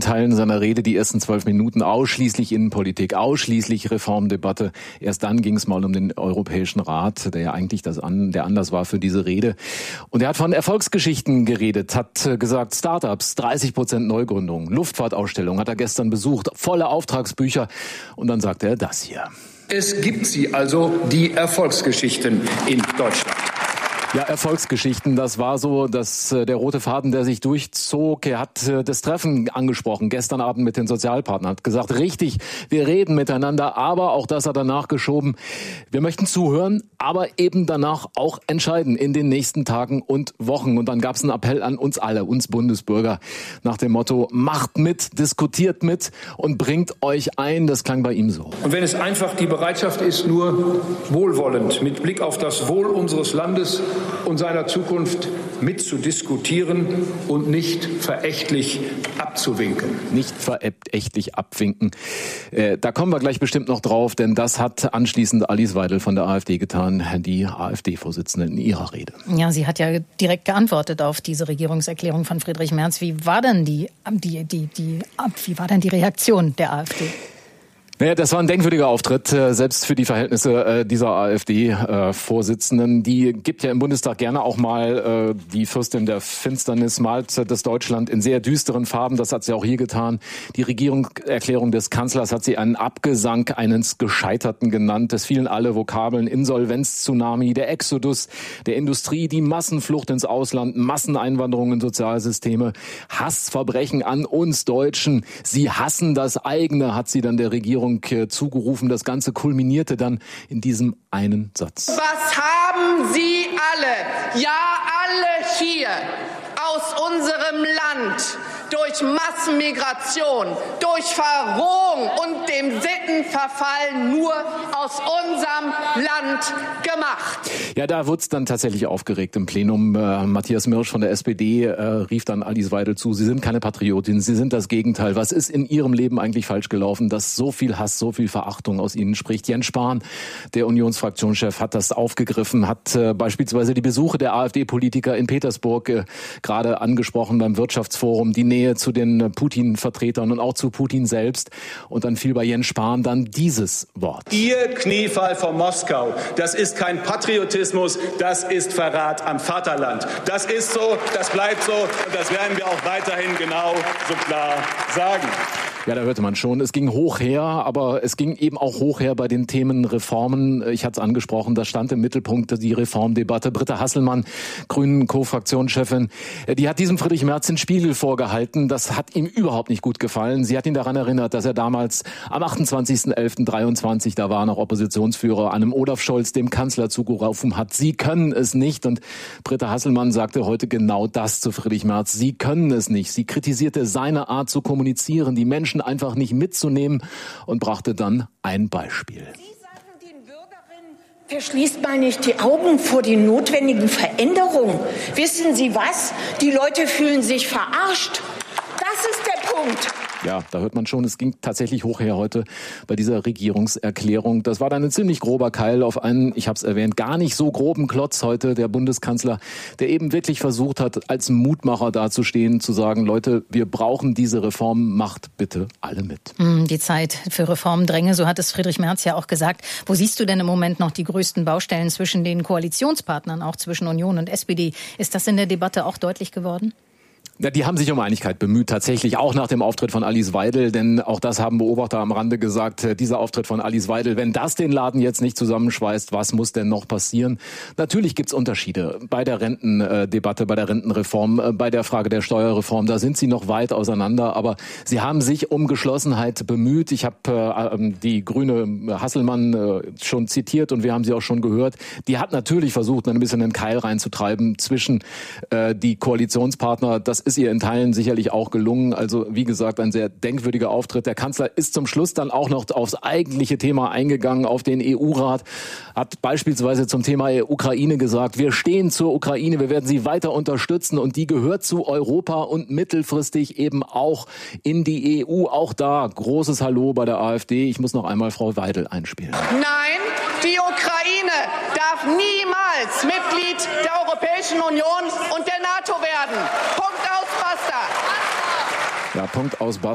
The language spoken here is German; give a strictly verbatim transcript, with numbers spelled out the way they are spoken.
Teilen seiner Rede, die ersten zwölf Minuten, ausschließlich Innenpolitik, ausschließlich Reformdebatte. Erst dann ging es mal um den Europäischen Rat, der ja eigentlich das an, der Anlass war für diese Rede. Und er hat von Erfolgsgeschichten geredet, hat gesagt, Startups, dreißig Prozent Neugründung, Luftfahrtausstellung hat er gestern besucht, volle Auftragsbücher. Und dann sagte er das hier. Es gibt sie also, die Erfolgsgeschichten in Deutschland. Ja, Erfolgsgeschichten, das war so, dass äh, der rote Faden, der sich durchzog. Er hat äh, das Treffen angesprochen, gestern Abend mit den Sozialpartnern, hat gesagt, richtig, wir reden miteinander, aber auch das hat er nachgeschoben. Wir möchten zuhören, aber eben danach auch entscheiden in den nächsten Tagen und Wochen. Und dann gab es einen Appell an uns alle, uns Bundesbürger, nach dem Motto, macht mit, diskutiert mit und bringt euch ein. Das klang bei ihm so. Und wenn es einfach die Bereitschaft ist, nur wohlwollend, mit Blick auf das Wohl unseres Landes und seiner Zukunft mitzudiskutieren und nicht verächtlich abzuwinken. Nicht verächtlich abwinken. Äh, da kommen wir gleich bestimmt noch drauf, denn das hat anschließend Alice Weidel von der AfD getan, die AfD-Vorsitzende in ihrer Rede. Ja, sie hat ja direkt geantwortet auf diese Regierungserklärung von Friedrich Merz. Wie war denn die, die, die, die, wie war denn die Reaktion der AfD? Naja, das war ein denkwürdiger Auftritt, selbst für die Verhältnisse dieser AfD-Vorsitzenden. Die gibt ja im Bundestag gerne auch mal die Fürstin der Finsternis, malt das Deutschland in sehr düsteren Farben. Das hat sie auch hier getan. Die Regierungserklärung des Kanzlers hat sie einen Abgesang eines Gescheiterten genannt. Es fielen alle Vokabeln: Insolvenz-Tsunami, der Exodus der Industrie, die Massenflucht ins Ausland, Masseneinwanderung in Sozialsysteme, Hassverbrechen an uns Deutschen. Sie hassen das eigene, hat sie dann der Regierung zugerufen. Das Ganze kulminierte dann in diesem einen Satz. Was haben Sie alle, ja alle hier aus unserem Land durch Massenmigration, durch Verrohung und dem Sittenverfall nur aus unserem Land gemacht? Ja, da wurde es dann tatsächlich aufgeregt im Plenum. Äh, Matthias Mirsch von der S P D äh, rief dann Alice Weidel zu, Sie sind keine Patriotin, Sie sind das Gegenteil. Was ist in Ihrem Leben eigentlich falsch gelaufen, dass so viel Hass, so viel Verachtung aus Ihnen spricht? Jens Spahn, der Unionsfraktionschef, hat das aufgegriffen, hat äh, beispielsweise die Besuche der AfD-Politiker in Petersburg äh, gerade angesprochen beim Wirtschaftsforum, die Nähe zu den Putin-Vertretern und auch zu Putin selbst. Und dann fiel bei Jens Spahn dann dieses Wort. Ihr Kniefall vor Moskau, das ist kein Patriotismus, das ist Verrat am Vaterland. Das ist so, das bleibt so und das werden wir auch weiterhin genau so klar sagen. Ja, da hörte man schon, es ging hoch her, aber es ging eben auch hoch her bei den Themen Reformen. Ich hatte es angesprochen, da stand im Mittelpunkt die Reformdebatte. Britta Hasselmann, Grünen Co-Fraktionschefin, die hat diesem Friedrich Merz den Spiegel vorgehalten. Das hat ihm überhaupt nicht gut gefallen. Sie hat ihn daran erinnert, dass er damals am achtundzwanzigsten elften dreiundzwanzig, da war noch Oppositionsführer, einem Olaf Scholz, dem Kanzler, zugerufen hat, Sie können es nicht. Und Britta Hasselmann sagte heute genau das zu Friedrich Merz. Sie können es nicht. Sie kritisierte seine Art zu kommunizieren, die Menschen einfach nicht mitzunehmen und brachte dann ein Beispiel. Sie sagen den Bürgerinnen, verschließt mal nicht die Augen vor den notwendigen Veränderungen. Wissen Sie was? Die Leute fühlen sich verarscht. Das ist der Punkt. Ja, da hört man schon, es ging tatsächlich hoch her heute bei dieser Regierungserklärung. Das war dann ein ziemlich grober Keil auf einen, ich habe es erwähnt, gar nicht so groben Klotz heute, der Bundeskanzler, der eben wirklich versucht hat, als Mutmacher dazustehen, zu sagen, Leute, wir brauchen diese Reform, macht bitte alle mit. Die Zeit für Reformen dränge, so hat es Friedrich Merz ja auch gesagt. Wo siehst du denn im Moment noch die größten Baustellen zwischen den Koalitionspartnern, auch zwischen Union und S P D? Ist das in der Debatte auch deutlich geworden? Ja, die haben sich um Einigkeit bemüht, tatsächlich, auch nach dem Auftritt von Alice Weidel, denn auch das haben Beobachter am Rande gesagt, dieser Auftritt von Alice Weidel, wenn das den Laden jetzt nicht zusammenschweißt, was muss denn noch passieren? Natürlich gibt's Unterschiede bei der Rentendebatte, bei der Rentenreform, bei der Frage der Steuerreform, da sind sie noch weit auseinander, aber sie haben sich um Geschlossenheit bemüht. Ich habe äh, die grüne Hasselmann äh, schon zitiert und wir haben sie auch schon gehört. Die hat natürlich versucht, ein bisschen einen Keil reinzutreiben zwischen äh, die Koalitionspartner. Das ist ihr in Teilen sicherlich auch gelungen. Also wie gesagt, ein sehr denkwürdiger Auftritt. Der Kanzler ist zum Schluss dann auch noch aufs eigentliche Thema eingegangen, auf den E U-Rat, hat beispielsweise zum Thema Ukraine gesagt, wir stehen zur Ukraine, wir werden sie weiter unterstützen und die gehört zu Europa und mittelfristig eben auch in die E U. Auch da großes Hallo bei der AfD. Ich muss noch einmal Frau Weidel einspielen. Nein, die Ukraine darf niemals Mitglied der Europäischen Union und der NATO werden. Punkt aus, basta. Ja, Punkt aus, basta.